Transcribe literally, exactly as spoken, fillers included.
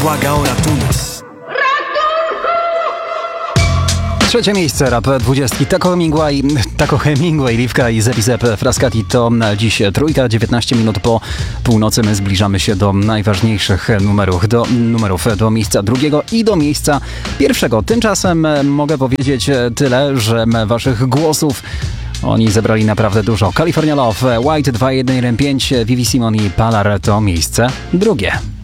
błaga o ratunek. Trzecie miejsce rap dwudziestki. Taco Hemingway, Taco Hemingway, Liwka i Zepizep Frascati to dziś trójka, dziewiętnaście minut po północy. My zbliżamy się do najważniejszych numerów, do numerów, do miejsca drugiego i do miejsca pierwszego. Tymczasem mogę powiedzieć tyle, że waszych głosów oni zebrali naprawdę dużo. California Love, White dwa jeden jeden pięć, Vivi Simon i Palar to miejsce drugie.